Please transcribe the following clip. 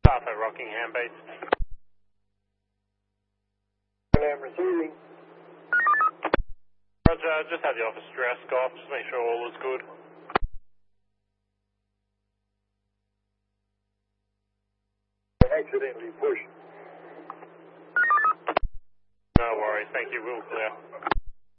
Alpha Rockingham base. I'm receiving. Roger, just have the office address go off, just make sure all is good. Accidentally pushed. No worries, thank you, we'll clear.